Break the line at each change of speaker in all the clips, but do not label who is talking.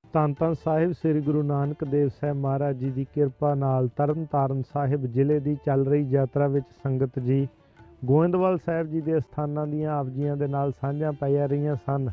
ਧੰਨ ਧੰਨ ਸਾਹਿਬ ਸ੍ਰੀ ਗੁਰੂ ਨਾਨਕ ਦੇਵ ਸਾਹਿਬ ਮਹਾਰਾਜ ਜੀ ਦੀ ਕਿਰਪਾ ਨਾਲ ਤਰਨਤਾਰਨ ਸਾਹਿਬ ਜ਼ਿਲ੍ਹੇ ਦੀ ਚੱਲ ਰਹੀ ਯਾਤਰਾ ਵਿੱਚ ਸੰਗਤ ਜੀ ਗੋਇੰਦਵਾਲ ਸਾਹਿਬ ਜੀ ਦੇ ਅਸਥਾਨਾਂ ਦੀਆਂ ਆਪ ਜੀਆਂ ਦੇ ਨਾਲ ਸਾਂਝਾਂ ਪਾਈਆਂ ਰਹੀਆਂ ਸਨ।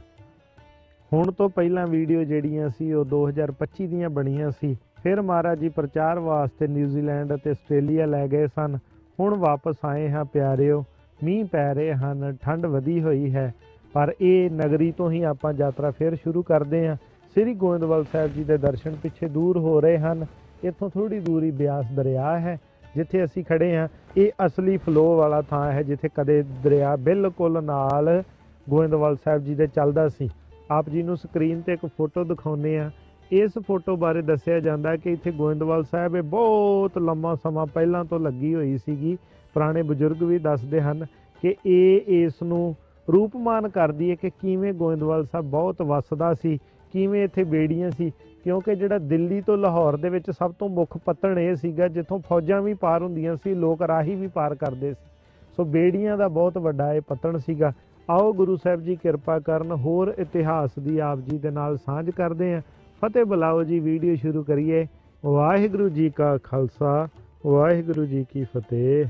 ਹੁਣ ਤੋਂ ਪਹਿਲਾਂ ਵੀਡੀਓ ਜਿਹੜੀਆਂ ਸੀ ਉਹ 2025 ਦੀਆਂ ਬਣੀਆਂ ਸੀ। ਫਿਰ ਮਹਾਰਾਜ ਜੀ ਪ੍ਰਚਾਰ ਵਾਸਤੇ ਨਿਊਜ਼ੀਲੈਂਡ ਅਤੇ ਆਸਟ੍ਰੇਲੀਆ ਲੈ ਗਏ ਸਨ। ਹੁਣ ਵਾਪਸ ਆਏ ਹਾਂ ਪਿਆਰਿਓ। ਮੀਂਹ ਪੈ ਰਹੇ ਹਨ, ਠੰਡ ਵਧੀ ਹੋਈ ਹੈ, ਪਰ ਇਹ ਨਗਰੀ ਤੋਂ ਹੀ ਆਪਾਂ ਯਾਤਰਾ ਫਿਰ ਸ਼ੁਰੂ ਕਰਦੇ ਹਾਂ। ਸ੍ਰੀ ਗੋਇੰਦਵਾਲ ਸਾਹਿਬ ਜੀ ਦੇ ਦਰਸ਼ਨ ਪਿੱਛੇ ਦੂਰ ਹੋ ਰਹੇ ਹਨ। ਇੱਥੋਂ ਥੋੜ੍ਹੀ ਦੂਰੀ ਬਿਆਸ ਦਰਿਆ ਹੈ ਜਿੱਥੇ ਅਸੀਂ ਖੜੇ ਹਾਂ। ਇਹ ਅਸਲੀ ਫਲੋ ਵਾਲਾ ਥਾਂ ਹੈ ਜਿੱਥੇ ਕਦੇ ਦਰਿਆ ਬਿਲਕੁਲ ਨਾਲ ਗੋਇੰਦਵਾਲ ਸਾਹਿਬ ਜੀ ਦੇ ਚੱਲਦਾ ਸੀ। ਆਪ ਜੀ ਨੂੰ ਸਕਰੀਨ ਤੇ ਇੱਕ ਫੋਟੋ ਦਿਖਾਉਂਦੇ ਹਾਂ। ਇਸ ਫੋਟੋ ਬਾਰੇ ਦੱਸਿਆ ਜਾਂਦਾ ਕਿ ਇੱਥੇ ਗੋਇੰਦਵਾਲ ਸਾਹਿਬ ਇਹ ਬਹੁਤ ਲੰਮਾ ਸਮਾਂ ਪਹਿਲਾਂ ਤੋਂ ਲੱਗੀ ਹੋਈ ਸੀਗੀ। ਪੁਰਾਣੇ ਬਜ਼ੁਰਗ ਵੀ ਦੱਸਦੇ ਹਨ ਕਿ ਇਹ ਇਸ ਨੂੰ ਰੂਪਮਾਨ ਕਰਦੀ ਹੈ ਕਿ ਕਿਵੇਂ ਗੋਇੰਦਵਾਲ ਸਾਹਿਬ ਬਹੁਤ ਵੱਸਦਾ ਸੀ, ਕਿਵੇਂ ਇੱਥੇ ਬੇੜੀਆਂ ਸੀ। ਕਿਉਂਕਿ ਜਿਹੜਾ ਦਿੱਲੀ ਤੋਂ ਲਾਹੌਰ ਦੇ ਵਿੱਚ ਸਭ ਤੋਂ ਮੁੱਖ ਪੱਤਣ ਇਹ ਸੀਗਾ ਜਿੱਥੋਂ ਫੌਜਾਂ ਵੀ ਪਾਰ ਹੁੰਦੀਆਂ ਸੀ, ਲੋਕ ਰਾਹੀ ਵੀ ਪਾਰ ਕਰਦੇ ਸੀ। ਸੋ ਬੇੜੀਆਂ ਦਾ ਬਹੁਤ ਵੱਡਾ ਇਹ ਪੱਤਣ ਸੀਗਾ। ਆਓ ਗੁਰੂ ਸਾਹਿਬ ਜੀ ਕਿਰਪਾ ਕਰਨ, ਹੋਰ ਇਤਿਹਾਸ ਦੀ ਆਪ ਜੀ ਦੇ ਨਾਲ ਸਾਂਝ ਕਰਦੇ ਹਾਂ। ਫਤਿਹ ਬੁਲਾਓ ਜੀ, ਵੀਡੀਓ ਸ਼ੁਰੂ ਕਰੀਏ। ਵਾਹਿਗੁਰੂ ਜੀ ਕਾ ਖਾਲਸਾ, ਵਾਹਿਗੁਰੂ ਜੀ ਕੀ ਫਤਿਹ।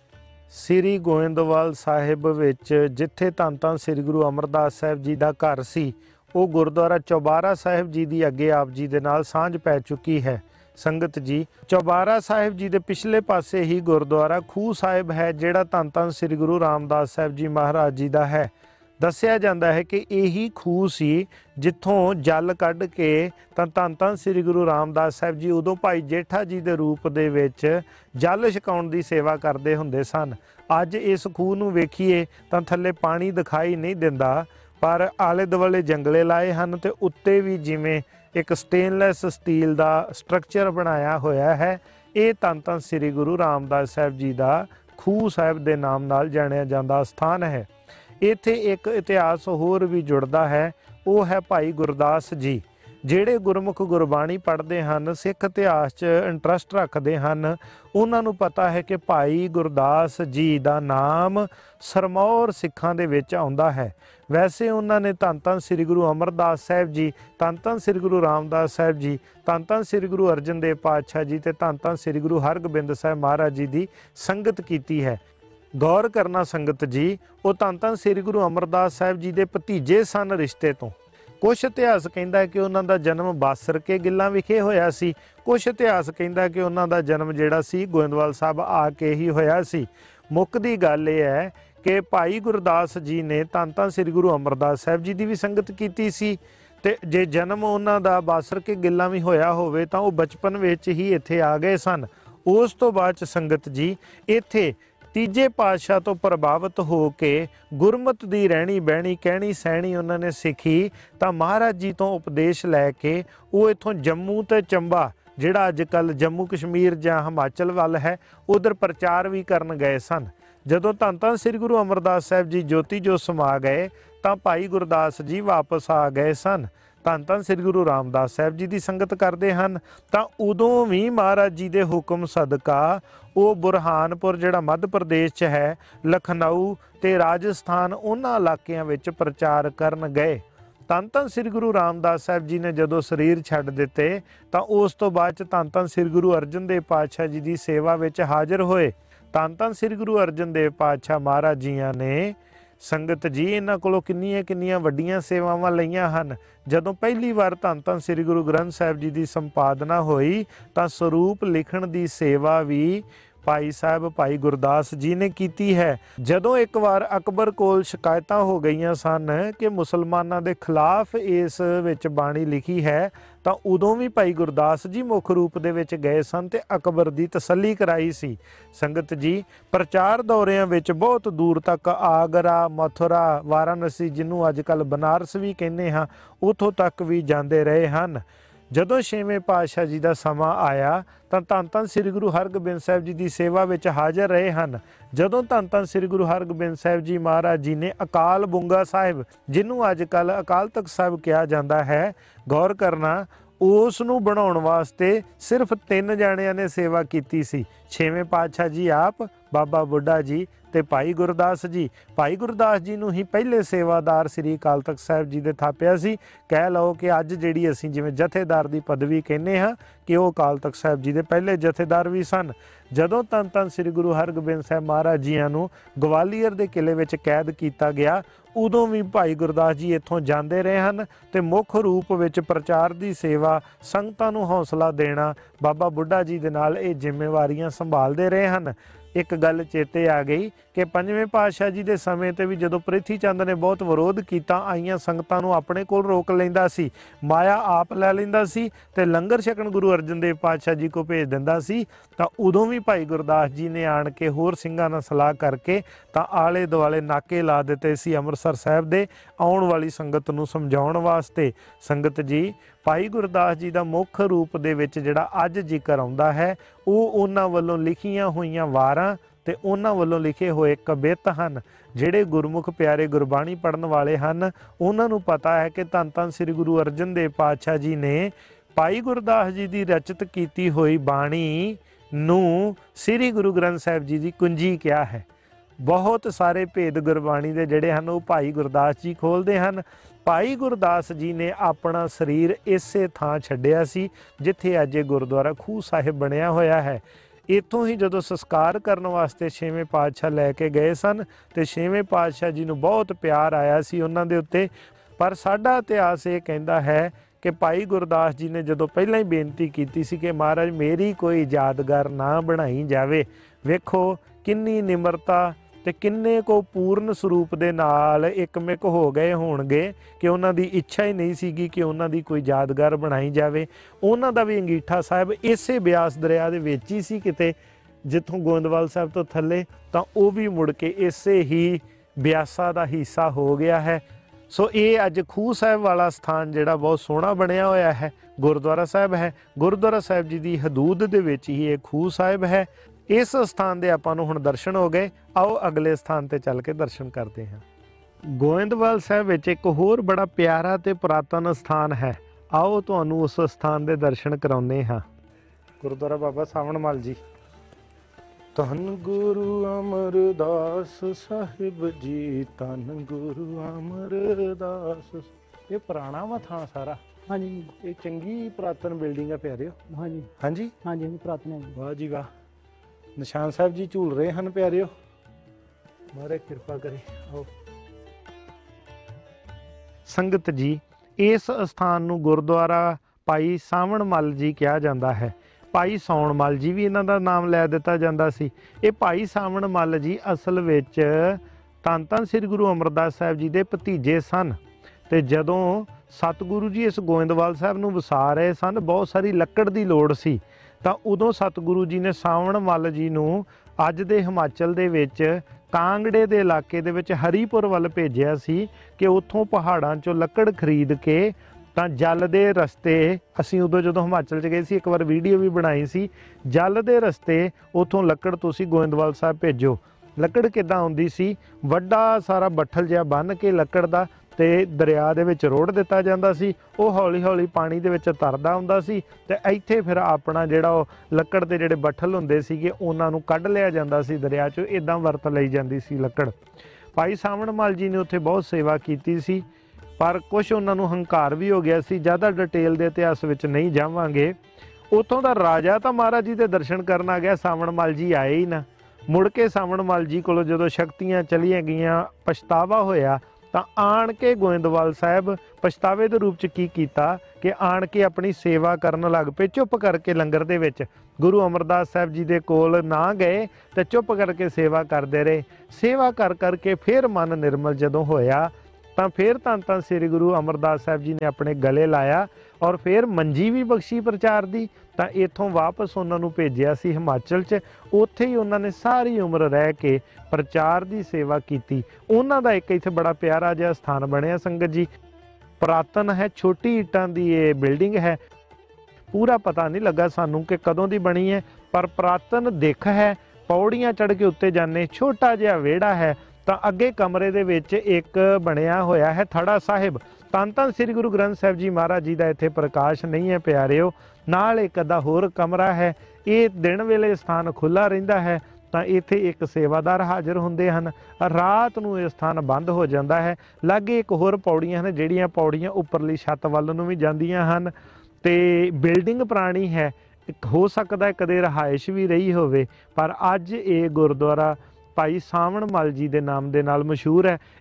ਸ੍ਰੀ ਗੋਇੰਦਵਾਲ ਸਾਹਿਬ ਵਿੱਚ ਜਿੱਥੇ ਧੰਨ ਧੰਨ ਸ੍ਰੀ ਗੁਰੂ ਅਮਰਦਾਸ ਸਾਹਿਬ ਜੀ ਦਾ ਘਰ ਸੀ, ਉਹ ਗੁਰਦੁਆਰਾ ਚੌਬਾਰਾ ਸਾਹਿਬ ਜੀ ਦੀ ਅੱਗੇ ਆਪ ਜੀ ਦੇ ਨਾਲ ਸਾਂਝ ਪੈ ਚੁੱਕੀ ਹੈ। ਸੰਗਤ ਜੀ, ਚੌਬਾਰਾ ਸਾਹਿਬ ਜੀ ਦੇ ਪਿਛਲੇ ਪਾਸੇ ਹੀ ਗੁਰਦੁਆਰਾ ਖੂਹ ਸਾਹਿਬ ਹੈ, ਜਿਹੜਾ ਧੰਨ ਧੰਨ ਸ੍ਰੀ ਗੁਰੂ ਰਾਮਦਾਸ ਸਾਹਿਬ ਜੀ ਮਹਾਰਾਜ ਜੀ ਦਾ ਹੈ। ਦੱਸਿਆ ਜਾਂਦਾ ਹੈ ਕਿ ਇਹੀ ਖੂਹ ਸੀ ਜਿੱਥੋਂ ਜਲ ਕੱਢ ਕੇ ਧੰਨ ਧੰਨ ਸ੍ਰੀ ਗੁਰੂ ਰਾਮਦਾਸ ਸਾਹਿਬ ਜੀ ਉਦੋਂ ਭਾਈ ਜੇਠਾ ਜੀ ਦੇ ਰੂਪ ਦੇ ਵਿੱਚ ਜਲ ਛਕਾਉਣ ਦੀ ਸੇਵਾ ਕਰਦੇ ਹੁੰਦੇ ਸਨ। ਅੱਜ ਇਸ ਖੂਹ ਨੂੰ ਵੇਖੀਏ ਤਾਂ ਥੱਲੇ ਪਾਣੀ ਦਿਖਾਈ ਨਹੀਂ ਦਿੰਦਾ, ਪਰ ਆਲੇ ਦੁਆਲੇ ਜੰਗਲੇ ਲਾਏ ਹਨ ਤੇ ਉੱਤੇ ਵੀ ਜਿਵੇਂ ਇੱਕ ਸਟੇਨਲੈਸ ਸਟੀਲ ਦਾ ਸਟਰਕਚਰ ਬਣਾਇਆ ਹੋਇਆ ਹੈ। ਇਹ ਧੰਨ ਧੰਨ ਸ੍ਰੀ ਗੁਰੂ ਰਾਮਦਾਸ ਸਾਹਿਬ ਜੀ ਦਾ ਖੂਹ ਸਾਹਿਬ ਦੇ ਨਾਮ ਨਾਲ ਜਾਣਿਆ ਜਾਂਦਾ ਸਥਾਨ ਹੈ। ਇੱਥੇ ਇੱਕ ਇਤਿਹਾਸ ਹੋਰ ਵੀ ਜੁੜਦਾ ਹੈ, ਉਹ ਹੈ ਭਾਈ ਗੁਰਦਾਸ ਜੀ। ਜਿਹੜੇ ਗੁਰਮੁਖ ਗੁਰਬਾਣੀ ਪੜ੍ਹਦੇ ਹਨ, ਸਿੱਖ ਇਤਿਹਾਸ 'ਚ ਇੰਟਰਸਟ ਰੱਖਦੇ ਹਨ, ਉਹਨਾਂ ਨੂੰ ਪਤਾ ਹੈ ਕਿ ਭਾਈ ਗੁਰਦਾਸ ਜੀ ਦਾ ਨਾਮ ਸਰਮੌਰ ਸਿੱਖਾਂ ਦੇ ਵਿੱਚ ਆਉਂਦਾ ਹੈ। ਵੈਸੇ ਉਹਨਾਂ ਨੇ ਧੰਨ ਧੰਨ ਸ੍ਰੀ ਗੁਰੂ ਅਮਰਦਾਸ ਸਾਹਿਬ ਜੀ, ਧੰਨ ਧੰਨ ਸ੍ਰੀ ਗੁਰੂ ਰਾਮਦਾਸ ਸਾਹਿਬ ਜੀ, ਧੰਨ ਧੰਨ ਸ੍ਰੀ ਗੁਰੂ ਅਰਜਨ ਦੇਵ ਪਾਤਸ਼ਾਹ ਜੀ ਤੇ ਧੰਨ ਧੰਨ ਸ੍ਰੀ ਗੁਰੂ ਹਰਗੋਬਿੰਦ ਸਾਹਿਬ ਮਹਾਰਾਜ ਜੀ ਦੀ ਸੰਗਤ ਕੀਤੀ ਹੈ। ਗੌਰ ਕਰਨਾ ਸੰਗਤ ਜੀ, ਉਹ ਧੰਨ ਧੰਨ ਸ੍ਰੀ ਗੁਰੂ ਅਮਰਦਾਸ ਸਾਹਿਬ ਜੀ ਦੇ ਭਤੀਜੇ ਸਨ ਰਿਸ਼ਤੇ ਤੋਂ। ਕੁਛ ਇਤਿਹਾਸ ਕਹਿੰਦਾ ਕਿ ਉਹਨਾਂ ਦਾ ਜਨਮ ਬਾਸਰਕੇ ਗਿੱਲਾਂ ਵਿਖੇ ਹੋਇਆ ਸੀ। ਕੁਛ ਇਤਿਹਾਸ ਕਹਿੰਦਾ ਕਿ ਉਹਨਾਂ ਦਾ ਜਨਮ ਜਿਹੜਾ ਸੀ ਗੋਇੰਦਵਾਲ ਸਾਹਿਬ ਆ ਕੇ ਹੀ ਹੋਇਆ ਸੀ। ਮੁੱਖ ਦੀ ਗੱਲ ਇਹ ਹੈ ਕਿ ਭਾਈ ਗੁਰਦਾਸ ਜੀ ਨੇ ਧੰਨ ਧੰਨ ਸ੍ਰੀ ਗੁਰੂ ਅਮਰਦਾਸ ਸਾਹਿਬ ਜੀ ਦੀ ਵੀ ਸੰਗਤ ਕੀਤੀ ਸੀ, ਤੇ ਜੇ ਜਨਮ ਉਹਨਾਂ ਦਾ ਬਾਸਰਕੇ ਗਿੱਲਾਂ ਵੀ ਹੋਇਆ ਹੋਵੇ ਤਾਂ ਉਹ ਬਚਪਨ ਵਿੱਚ ਹੀ ਇੱਥੇ ਆ ਗਏ ਸਨ। ਉਸ ਤੋਂ ਬਾਅਦ 'ਚ ਸੰਗਤ ਜੀ ਇੱਥੇ ਤੀਜੇ ਪਾਤਸ਼ਾਹ ਤੋਂ ਪ੍ਰਭਾਵਿਤ ਹੋ ਕੇ ਗੁਰਮਤਿ ਦੀ ਰਹਿਣੀ ਬਹਿਣੀ ਕਹਿਣੀ ਸਹਿਣੀ ਉਹਨਾਂ ਨੇ ਸਿੱਖੀ, ਤਾਂ ਮਹਾਰਾਜ ਜੀ ਤੋਂ ਉਪਦੇਸ਼ ਲੈ ਕੇ ਉਹ ਇੱਥੋਂ ਜੰਮੂ ਤੇ ਚੰਬਾ, ਜਿਹੜਾ ਅੱਜ ਕੱਲ੍ਹ ਜੰਮੂ ਕਸ਼ਮੀਰ ਜਾਂ ਹਿਮਾਚਲ ਵੱਲ ਹੈ, ਉਧਰ ਪ੍ਰਚਾਰ ਵੀ ਕਰਨ ਗਏ ਸਨ। ਜਦੋਂ ਧੰਨ ਧੰਨ ਸ੍ਰੀ ਗੁਰੂ ਅਮਰਦਾਸ ਸਾਹਿਬ ਜੀ ਜੋਤੀ ਜੋਤ ਸਮਾ ਗਏ ਤਾਂ ਭਾਈ ਗੁਰਦਾਸ ਜੀ ਵਾਪਸ ਆ ਗਏ ਸਨ। ਧੰਨ ਧੰਨ ਸ੍ਰੀ ਗੁਰੂ ਰਾਮਦਾਸ ਸਾਹਿਬ ਜੀ ਦੀ ਸੰਗਤ ਕਰਦੇ ਹਨ ਤਾਂ ਉਦੋਂ ਵੀ ਮਹਾਰਾਜ ਜੀ ਦੇ ਹੁਕਮ ਸਦਕਾ ਉਹ ਬੁਰਹਾਨਪੁਰ, ਜਿਹੜਾ ਮੱਧ ਪ੍ਰਦੇਸ਼ 'ਚ ਹੈ, ਲਖਨਊ ਤੇ ਰਾਜਸਥਾਨ, ਉਹਨਾਂ ਇਲਾਕਿਆਂ ਵਿੱਚ ਪ੍ਰਚਾਰ ਕਰਨ ਗਏ। ਧੰਨ ਧੰਨ ਸ੍ਰੀ ਗੁਰੂ ਰਾਮਦਾਸ ਸਾਹਿਬ ਜੀ ਨੇ ਜਦੋਂ ਸਰੀਰ ਛੱਡ ਦਿੱਤੇ ਤਾਂ ਉਸ ਤੋਂ ਬਾਅਦ 'ਚ ਧੰਨ ਧੰਨ ਸ੍ਰੀ ਗੁਰੂ ਅਰਜਨ ਦੇਵ ਪਾਤਸ਼ਾਹ ਜੀ ਦੀ ਸੇਵਾ ਵਿੱਚ ਹਾਜ਼ਰ ਹੋਏ। ਧੰਨ ਧੰਨ ਸ੍ਰੀ ਗੁਰੂ ਅਰਜਨ ਦੇਵ ਪਾਤਸ਼ਾਹ ਮਹਾਰਾਜ ਜੀਆਂ ਨੇ ਸੰਗਤ ਜੀ ਇਹਨਾਂ ਕੋਲੋਂ ਕਿੰਨੀਆਂ ਵੱਡੀਆਂ ਸੇਵਾਵਾਂ ਲਈਆਂ ਹਨ। ਜਦੋਂ ਪਹਿਲੀ ਵਾਰ ਧੰਨ ਧੰਨ ਸ੍ਰੀ ਗੁਰੂ ਗ੍ਰੰਥ ਸਾਹਿਬ ਜੀ ਦੀ ਸੰਪਾਦਨਾ ਹੋਈ ਤਾਂ ਸਰੂਪ ਲਿਖਣ ਦੀ ਸੇਵਾ ਵੀ ਭਾਈ ਸਾਹਿਬ ਭਾਈ ਗੁਰਦਾਸ ਜੀ ਨੇ ਕੀਤੀ ਹੈ। ਜਦੋਂ ਇੱਕ ਵਾਰ ਅਕਬਰ ਕੋਲ ਸ਼ਿਕਾਇਤਾਂ ਹੋ ਗਈਆਂ ਸਨ ਕਿ ਮੁਸਲਮਾਨਾਂ ਦੇ ਖਿਲਾਫ ਇਸ ਵਿੱਚ ਬਾਣੀ ਲਿਖੀ ਹੈ, ਤਾਂ ਉਦੋਂ ਵੀ ਭਾਈ ਗੁਰਦਾਸ ਜੀ ਮੁੱਖ ਰੂਪ ਦੇ ਵਿੱਚ ਗਏ ਸਨ ਤੇ ਅਕਬਰ ਦੀ ਤਸੱਲੀ ਕਰਾਈ ਸੀ। ਸੰਗਤ ਜੀ, ਪ੍ਰਚਾਰ ਦੌਰਿਆਂ ਵਿੱਚ ਬਹੁਤ ਦੂਰ ਤੱਕ ਆਗਰਾ, ਮਥੁਰਾ, ਵਾਰਾਣਸੀ, ਜਿਹਨੂੰ ਅੱਜ ਕੱਲ੍ਹ ਬਨਾਰਸ ਵੀ ਕਹਿੰਦੇ ਹਾਂ, ਉੱਥੋਂ ਤੱਕ ਵੀ ਜਾਂਦੇ ਰਹੇ ਹਨ। ਜਦੋਂ ਛੇਵੇਂ ਪਾਤਸ਼ਾਹ ਜੀ ਦਾ ਸਮਾਂ ਆਇਆ ਤਾਂ ਧੰਨ ਧੰਨ ਸ੍ਰੀ ਗੁਰੂ ਹਰਗੋਬਿੰਦ ਸਾਹਿਬ ਜੀ ਦੀ ਸੇਵਾ ਵਿੱਚ ਹਾਜ਼ਰ ਰਹੇ ਹਨ। ਜਦੋਂ ਧੰਨ ਧੰਨ ਸ੍ਰੀ ਗੁਰੂ ਹਰਗੋਬਿੰਦ ਸਾਹਿਬ ਜੀ ਮਹਾਰਾਜ ਜੀ ਨੇ ਅਕਾਲ ਬੁੰਗਾ ਸਾਹਿਬ, ਜਿਹਨੂੰ ਅੱਜ ਕੱਲ੍ਹ ਅਕਾਲ ਤਖਤ ਸਾਹਿਬ ਕਿਹਾ ਜਾਂਦਾ ਹੈ, ਗੌਰ ਕਰਨਾ, ਉਸ ਨੂੰ ਬਣਾਉਣ ਵਾਸਤੇ ਸਿਰਫ 3 ਜਾਣਿਆਂ ਨੇ ਸੇਵਾ ਕੀਤੀ ਸੀ। ਛੇਵੇਂ ਪਾਤਸ਼ਾਹ ਜੀ ਆਪ, ਬਾਬਾ ਬੁੱਢਾ ਜੀ ਤੇ ਭਾਈ ਗੁਰਦਾਸ ਜੀ ਨੂੰ ਹੀ ਪਹਿਲੇ ਸੇਵਾਦਾਰ ਸ੍ਰੀ ਅਕਾਲ ਤਖਤ ਸਾਹਿਬ ਜੀ ਦੇ ਥਾਪਿਆ ਸੀ। ਕਹਿ ਲਓ ਕਿ ਅੱਜ ਜਿਹੜੀ ਅਸੀਂ ਜਿਵੇਂ ਜਥੇਦਾਰ ਦੀ ਪਦਵੀ ਕਹਿੰਦੇ ਹਾਂ ਕਿ ਉਹ ਅਕਾਲ ਤਖਤ ਸਾਹਿਬ ਜੀ ਦੇ ਪਹਿਲੇ ਜਥੇਦਾਰ ਵੀ ਸਨ। ਜਦੋਂ ਧੰਨ ਧੰਨ ਸ੍ਰੀ ਗੁਰੂ ਹਰਗੋਬਿੰਦ ਸਾਹਿਬ ਮਹਾਰਾਜ ਜੀਆਂ ਨੂੰ ਗਵਾਲੀਅਰ ਦੇ ਕਿਲੇ ਵਿੱਚ ਕੈਦ ਕੀਤਾ ਗਿਆ, ਉਦੋਂ ਵੀ ਭਾਈ ਗੁਰਦਾਸ ਜੀ ਇੱਥੋਂ ਜਾਂਦੇ ਰਹੇ ਹਨ ਤੇ ਮੁੱਖ ਰੂਪ ਵਿੱਚ ਪ੍ਰਚਾਰ ਦੀ ਸੇਵਾ, ਸੰਗਤਾਂ ਨੂੰ ਹੌਸਲਾ ਦੇਣਾ, ਬਾਬਾ ਬੁੱਢਾ ਜੀ ਦੇ ਨਾਲ ਇਹ ਜ਼ਿੰਮੇਵਾਰੀਆਂ ਸੰਭਾਲਦੇ ਰਹੇ ਹਨ। ਇੱਕ ਗੱਲ ਚੇਤੇ ਆ ਗਈ ਕਿ ਪੰਜਵੇਂ ਪਾਤਸ਼ਾਹ ਜੀ ਦੇ ਸਮੇਂ ਤੇ ਵੀ ਜਦੋਂ ਪ੍ਰਿਥੀ ਚੰਦ ਨੇ ਬਹੁਤ ਵਿਰੋਧ ਕੀਤਾ, ਆਈਆਂ ਸੰਗਤਾਂ ਨੂੰ ਆਪਣੇ ਕੋਲ ਰੋਕ ਲੈਂਦਾ ਸੀ, ਮਾਇਆ ਆਪ ਲੈ ਲੈਂਦਾ ਸੀ ਤੇ ਲੰਗਰ ਛਕਣ ਗੁਰੂ ਅਰਜਨ ਦੇਵ ਪਾਤਸ਼ਾਹ ਜੀ ਕੋ ਭੇਜ ਦਿੰਦਾ ਸੀ। ਤਾਂ ਉਦੋਂ ਵੀ ਭਾਈ ਗੁਰਦਾਸ ਜੀ ਨੇ ਆਣ ਕੇ ਹੋਰ ਸਿੰਘਾਂ ਨਾਲ ਸਲਾਹ ਕਰਕੇ ਤਾਂ ਆਲੇ ਦੁਆਲੇ ਨਾਕੇ ਲਾ ਦਿੱਤੇ ਸੀ ਅੰਮ੍ਰਿਤਸਰ ਸਾਹਿਬ ਦੇ, ਆਉਣ ਵਾਲੀ ਸੰਗਤ ਨੂੰ ਸਮਝਾਉਣ ਵਾਸਤੇ। ਸੰਗਤ ਜੀ, ਭਾਈ ਗੁਰਦਾਸ ਜੀ ਦਾ ਮੁੱਖ ਰੂਪ ਦੇ ਵਿੱਚ ਜਿਹੜਾ ਅੱਜ ਜ਼ਿਕਰ ਆਉਂਦਾ ਹੈ ਉਹ ਉਹਨਾਂ ਵੱਲੋਂ ਲਿਖੀਆਂ ਹੋਈਆਂ ਵਾਰਾਂ ਤੇ ਉਹਨਾਂ ਵੱਲੋਂ ਲਿਖੇ ਹੋਏ ਕਵਿਤ ਹਨ। ਜਿਹੜੇ ਗੁਰਮੁਖ ਪਿਆਰੇ ਗੁਰਬਾਣੀ ਪੜ੍ਹਨ ਵਾਲੇ ਹਨ ਉਹਨਾਂ ਨੂੰ ਪਤਾ ਹੈ ਕਿ ਧੰਨ ਧੰਨ ਸ੍ਰੀ ਗੁਰੂ ਅਰਜਨ ਦੇਵ ਪਾਤਸ਼ਾਹ ਜੀ ਨੇ ਭਾਈ ਗੁਰਦਾਸ ਜੀ ਦੀ ਰਚਿਤ ਕੀਤੀ ਹੋਈ ਬਾਣੀ ਨੂੰ ਸ੍ਰੀ ਗੁਰੂ ਗ੍ਰੰਥ ਸਾਹਿਬ ਜੀ ਦੀ ਕੁੰਜੀ ਕਿਹਾ ਹੈ। ਬਹੁਤ ਸਾਰੇ ਭੇਦ ਗੁਰਬਾਣੀ ਦੇ ਜਿਹੜੇ ਹਨ ਉਹ ਭਾਈ ਗੁਰਦਾਸ ਜੀ ਖੋਲ੍ਹਦੇ ਹਨ। ਭਾਈ ਗੁਰਦਾਸ ਜੀ ਨੇ ਆਪਣਾ ਸਰੀਰ ਇਸੇ ਥਾਂ ਛੱਡਿਆ ਸੀ ਜਿੱਥੇ ਅੱਜ ਇਹ ਗੁਰਦੁਆਰਾ ਖੂਹ ਸਾਹਿਬ ਬਣਿਆ ਹੋਇਆ ਹੈ। ਇੱਥੋਂ ਹੀ ਜਦੋਂ ਸੰਸਕਾਰ ਕਰਨ ਵਾਸਤੇ ਛੇਵੇਂ ਪਾਤਸ਼ਾਹ ਲੈ ਕੇ ਗਏ ਸਨ ਤੇ ਛੇਵੇਂ ਪਾਤਸ਼ਾਹ ਜੀ ਨੂੰ ਬਹੁਤ ਪਿਆਰ ਆਇਆ ਸੀ ਉਹਨਾਂ ਦੇ ਉੱਤੇ। ਪਰ ਸਾਡਾ ਇਤਿਹਾਸ ਇਹ ਕਹਿੰਦਾ ਹੈ ਕਿ ਭਾਈ ਗੁਰਦਾਸ ਜੀ ਨੇ ਜਦੋਂ ਪਹਿਲਾਂ ਹੀ ਬੇਨਤੀ ਕੀਤੀ ਸੀ ਕਿ ਮਹਾਰਾਜ ਮੇਰੀ ਕੋਈ ਯਾਦਗਾਰ ਨਾ ਬਣਾਈ ਜਾਵੇ, ਵੇਖੋ ਕਿੰਨੀ ਨਿਮਰਤਾ ਤੇ ਕਿੰਨੇ ਕੋ ਪੂਰਨ ਸਰੂਪ ਦੇ ਨਾਲ ਇੱਕਮਿਕ ਹੋ ਗਏ ਹੋਣਗੇ ਕਿ ਉਹਨਾਂ ਦੀ ਇੱਛਾ ਹੀ ਨਹੀਂ ਸੀਗੀ ਕਿ ਉਹਨਾਂ ਦੀ ਕੋਈ ਯਾਦਗਾਰ ਬਣਾਈ ਜਾਵੇ। ਉਹਨਾਂ ਦਾ ਵੀ ਅੰਗੀਠਾ ਸਾਹਿਬ ਇਸੇ ਬਿਆਸ ਦਰਿਆ ਦੇ ਵਿੱਚ ਹੀ ਸੀ ਕਿਤੇ, ਜਿੱਥੋਂ ਗੋਇੰਦਵਾਲ ਸਾਹਿਬ ਤੋਂ ਥੱਲੇ, ਤਾਂ ਉਹ ਵੀ ਮੁੜ ਕੇ ਇਸੇ ਹੀ ਬਿਆਸਾ ਦਾ ਹਿੱਸਾ ਹੋ ਗਿਆ ਹੈ। ਸੋ ਇਹ ਅੱਜ ਖੂਹ ਸਾਹਿਬ ਵਾਲਾ ਸਥਾਨ ਜਿਹੜਾ ਬਹੁਤ ਸੋਹਣਾ ਬਣਿਆ ਹੋਇਆ ਹੈ, ਗੁਰਦੁਆਰਾ ਸਾਹਿਬ ਹੈ। ਗੁਰਦੁਆਰਾ ਸਾਹਿਬ ਜੀ ਦੀ ਹਦੂਦ ਦੇ ਵਿੱਚ ਹੀ ਇਹ ਖੂਹ ਸਾਹਿਬ ਹੈ। ਇਸ ਸਥਾਨ ਦੇ ਆਪਾਂ ਨੂੰ ਹੁਣ ਦਰਸ਼ਨ ਹੋ ਗਏ, ਆਓ ਅਗਲੇ ਸਥਾਨ ਤੇ ਚੱਲ ਕੇ ਦਰਸ਼ਨ ਕਰਦੇ ਹਾਂ। ਗੋਇੰਦਵਾਲ ਸਾਹਿਬ ਵਿੱਚ ਇੱਕ ਹੋਰ ਬੜਾ ਪਿਆਰਾ ਤੇ ਪੁਰਾਤਨ ਸਥਾਨ ਹੈ, ਆਓ ਤੁਹਾਨੂੰ ਉਸ ਸਥਾਨ ਦੇ ਦਰਸ਼ਨ ਕਰਾਉਂਦੇ ਹਾਂ। ਗੁਰਦੁਆਰਾ ਬਾਬਾ ਸਾਵਣ ਮੱਲ ਜੀ। ਧੰਨ ਗੁਰੂ ਅਮਰਦਾਸ ਸਾਹਿਬ ਜੀ, ਧੰਨ ਗੁਰੂ ਅਮਰਦਾਸ। ਇਹ ਪੁਰਾਣਾ ਵਾ ਥਾਂ ਸਾਰਾ?
ਹਾਂਜੀ।
ਇਹ ਚੰਗੀ ਪੁਰਾਤਨ ਬਿਲਡਿੰਗ ਆ ਪਿਆਰਿਓ।
ਹਾਂਜੀ
ਹਾਂਜੀ
ਹਾਂਜੀ ਪੁਰਾਤਨ ਹੈ ਜੀ।
ਵਾਹ ਜੀ ਵਾਹ। ਨਿਸ਼ਾਨ ਸਾਹਿਬ ਜੀ ਝੂਲ ਰਹੇ ਹਨ ਪਿਆਰਿਓ, ਮਹਾਰਾਜ ਕਿਰਪਾ ਕਰੇ। ਆਓ ਸੰਗਤ ਜੀ, ਇਸ ਸਥਾਨ ਨੂੰ ਗੁਰਦੁਆਰਾ ਭਾਈ ਸਾਵਣ ਮੱਲ ਜੀ ਕਿਹਾ ਜਾਂਦਾ ਹੈ। ਭਾਈ ਸੌਣ ਮੱਲ ਜੀ ਵੀ ਇਹਨਾਂ ਦਾ ਨਾਮ ਲੈ ਦਿੱਤਾ ਜਾਂਦਾ ਸੀ। ਇਹ ਭਾਈ ਸਾਵਣ ਮੱਲ ਜੀ ਅਸਲ ਵਿੱਚ ਧੰਨ ਧੰਨ ਸ੍ਰੀ ਗੁਰੂ ਅਮਰਦਾਸ ਸਾਹਿਬ ਜੀ ਦੇ ਭਤੀਜੇ ਸਨ। ਤੇ ਜਦੋਂ ਸਤਿਗੁਰੂ ਜੀ ਇਸ ਗੋਇੰਦਵਾਲ ਸਾਹਿਬ ਨੂੰ ਵਸਾ ਰਹੇ ਸਨ, ਬਹੁਤ ਸਾਰੀ ਲੱਕੜ ਦੀ ਲੋੜ ਸੀ, ਤਾਂ ਉਦੋਂ ਸਤਿਗੁਰੂ ਜੀ ਨੇ ਸਾਵਣ ਮੱਲ ਜੀ ਨੂੰ ਅੱਜ ਦੇ ਹਿਮਾਚਲ ਦੇ ਵਿੱਚ ਕਾਂਗੜੇ ਦੇ ਇਲਾਕੇ ਦੇ ਵਿੱਚ ਹਰੀਪੁਰ ਵੱਲ ਭੇਜਿਆ ਸੀ ਕਿ ਉੱਥੋਂ ਪਹਾੜਾਂ 'ਚੋਂ ਲੱਕੜ ਖਰੀਦ ਕੇ ਤਾਂ ਜਲ ਦੇ ਰਸਤੇ, ਅਸੀਂ ਉਦੋਂ ਜਦੋਂ ਹਿਮਾਚਲ 'ਚ ਗਏ ਸੀ ਇੱਕ ਵਾਰ ਵੀਡੀਓ ਵੀ ਬਣਾਈ ਸੀ, ਜਲ ਦੇ ਰਸਤੇ ਉੱਥੋਂ ਲੱਕੜ ਤੁਸੀਂ ਗੋਇੰਦਵਾਲ ਸਾਹਿਬ ਭੇਜੋ। ਲੱਕੜ ਕਿੱਦਾਂ ਆਉਂਦੀ ਸੀ? ਵੱਡਾ ਸਾਰਾ ਬੱਠਲ ਜਿਹਾ ਬੰਨ੍ਹ ਕੇ ਲੱਕੜ ਦਾ ਤੇ ਦਰਿਆ ਦੇ ਵਿੱਚ ਰੋੜ ਦਿੱਤਾ ਜਾਂਦਾ ਸੀ। ਉਹ ਹੌਲੀ ਹੌਲੀ ਪਾਣੀ ਦੇ ਵਿੱਚ ਤਰਦਾ ਹੁੰਦਾ ਸੀ ਤੇ ਇੱਥੇ ਫਿਰ ਆਪਣਾ ਜਿਹੜਾ ਉਹ ਲੱਕੜ ਦੇ ਜਿਹੜੇ ਬੱਠਲ ਹੁੰਦੇ ਸੀਗੇ ਉਹਨਾਂ ਨੂੰ ਕੱਢ ਲਿਆ ਜਾਂਦਾ ਸੀ ਦਰਿਆ 'ਚੋਂ। ਇਦਾਂ ਵਰਤ ਲਈ ਜਾਂਦੀ ਸੀ ਲੱਕੜ। ਭਾਈ ਸਾਵਣ ਮੱਲ ਜੀ ਨੇ ਉੱਥੇ ਬਹੁਤ ਸੇਵਾ ਕੀਤੀ ਸੀ, ਪਰ ਕੁਛ ਉਹਨਾਂ ਨੂੰ ਹੰਕਾਰ ਵੀ ਹੋ ਗਿਆ ਸੀ। ਜ਼ਿਆਦਾ ਡਿਟੇਲ ਦੇ ਇਤਿਹਾਸ ਵਿੱਚ ਨਹੀਂ ਜਾਵਾਂਗੇ। ਉੱਥੋਂ ਦਾ ਰਾਜਾ ਤਾਂ ਮਹਾਰਾਜ ਜੀ ਦੇ ਦਰਸ਼ਨ ਕਰਨ ਆ ਗਿਆ, ਸਾਵਣ ਮੱਲ ਜੀ ਆਏ ਹੀ ਨਾ। ਮੁੜ ਕੇ ਸਾਵਣ ਮੱਲ ਜੀ ਕੋਲੋਂ ਜਦੋਂ ਸ਼ਕਤੀਆਂ ਚਲੀਆਂ ਗਈਆਂ, ਪਛਤਾਵਾ ਹੋਇਆ, ਤਾਂ ਆਣ ਕੇ ਗੋਇੰਦਵਾਲ ਸਾਹਿਬ ਪਛਤਾਵੇ ਦੇ ਰੂਪ 'ਚ ਕੀ ਕੀਤਾ ਕਿ ਆਣ ਕੇ ਆਪਣੀ ਸੇਵਾ ਕਰਨ ਲੱਗ ਪਏ। ਚੁੱਪ ਕਰਕੇ ਲੰਗਰ ਦੇ ਵਿੱਚ ਗੁਰੂ ਅਮਰਦਾਸ ਸਾਹਿਬ ਜੀ ਦੇ ਕੋਲ ਨਾ ਗਏ ਤੇ ਚੁੱਪ ਕਰਕੇ ਸੇਵਾ ਕਰਦੇ ਰਹੇ। ਸੇਵਾ ਕਰ ਕਰਕੇ ਫਿਰ ਮਨ ਨਿਰਮਲ ਜਦੋਂ ਹੋਇਆ ਤਾਂ ਫਿਰ ਧੰਨ ਧੰਨ ਸ੍ਰੀ ਗੁਰੂ ਅਮਰਦਾਸ ਸਾਹਿਬ ਜੀ ਨੇ ਆਪਣੇ ਗਲੇ ਲਾਇਆ ਔਰ ਫਿਰ ਮੰਜੀ ਵੀ ਬਖਸ਼ੀ ਪ੍ਰਚਾਰ ਦੀ। ਤਾਂ ਇੱਥੋਂ ਵਾਪਸ ਉਹਨਾਂ ਨੂੰ ਭੇਜਿਆ ਸੀ ਹਿਮਾਚਲ 'ਚ। ਉੱਥੇ ਹੀ ਉਹਨਾਂ ਨੇ ਸਾਰੀ ਉਮਰ ਰਹਿ ਕੇ ਪ੍ਰਚਾਰ ਦੀ ਸੇਵਾ ਕੀਤੀ। ਉਹਨਾਂ ਦਾ ਇੱਕ ਇੱਥੇ ਬੜਾ ਪਿਆਰਾ ਜਿਹਾ ਸਥਾਨ ਬਣਿਆ ਸੰਗਤ ਜੀ, ਪੁਰਾਤਨ ਹੈ, ਛੋਟੀ ਇੱਟਾਂ ਦੀ ਇਹ ਬਿਲਡਿੰਗ ਹੈ। ਪੂਰਾ ਪਤਾ ਨਹੀਂ ਲੱਗਾ ਸਾਨੂੰ ਕਿ ਕਦੋਂ ਦੀ ਬਣੀ ਹੈ, ਪਰ ਪੁਰਾਤਨ ਦਿੱਖ ਹੈ। ਪੌੜੀਆਂ ਚੜ੍ਹ ਕੇ ਉੱਤੇ ਜਾਂਦੇ, ਛੋਟਾ ਜਿਹਾ ਵਿਹੜਾ ਹੈ, ਤਾਂ ਅੱਗੇ ਕਮਰੇ ਦੇ ਵਿੱਚ ਇੱਕ ਬਣਿਆ ਹੋਇਆ ਹੈ ਥੜਾ ਸਾਹਿਬ। ਧੰਨ ਧੰਨ ਸ੍ਰੀ ਗੁਰੂ ਗ੍ਰੰਥ ਸਾਹਿਬ ਜੀ ਮਹਾਰਾਜ ਜੀ ਦਾ ਇੱਥੇ ਪ੍ਰਕਾਸ਼ ਨਹੀਂ ਹੈ ਪਿਆਰਿਓ। ਨਾਲ ਇੱਕ ਅੱਧਾ ਹੋਰ ਕਮਰਾ ਹੈ। ਇਹ ਦਿਨ ਵੇਲੇ ਸਥਾਨ ਖੁੱਲ੍ਹਾ ਰਹਿੰਦਾ ਹੈ ਤਾਂ ਇੱਥੇ ਇੱਕ ਸੇਵਾਦਾਰ ਹਾਜ਼ਰ ਹੁੰਦੇ ਹਨ। ਰਾਤ ਨੂੰ ਇਹ ਸਥਾਨ ਬੰਦ ਹੋ ਜਾਂਦਾ ਹੈ। ਲਾਗੇ ਇੱਕ ਹੋਰ ਪੌੜੀਆਂ ਹਨ, ਜਿਹੜੀਆਂ ਪੌੜੀਆਂ ਉੱਪਰਲੀ ਛੱਤ ਵੱਲ ਨੂੰ ਵੀ ਜਾਂਦੀਆਂ ਹਨ ਤੇ ਬਿਲਡਿੰਗ ਪੁਰਾਣੀ ਹੈ। ਹੋ ਸਕਦਾ ਹੈ ਕਦੇ ਰਹਾਇਸ਼ ਵੀ ਰਹੀ ਹੋਵੇ, ਪਰ ਅੱਜ ਇਹ ਗੁਰਦੁਆਰਾ ਭਾਈ ਸਾਵਣ ਮੱਲ ਜੀ ਦੇ ਨਾਮ ਦੇ ਨਾਲ ਮਸ਼ਹੂਰ ਹੈ।